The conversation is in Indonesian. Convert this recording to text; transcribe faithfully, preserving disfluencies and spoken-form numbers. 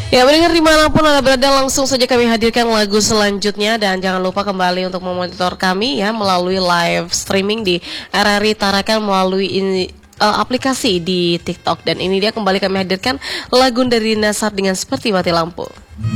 Ya, mendengar dimanapun Anda berada, langsung saja kami hadirkan lagu selanjutnya. Dan jangan lupa kembali untuk memonitor kami ya melalui live streaming di R R I Tarakan melalui ini, uh, aplikasi di TikTok. Dan ini dia kembali kami hadirkan lagu dari Nasar dengan Seperti Mati Lampu.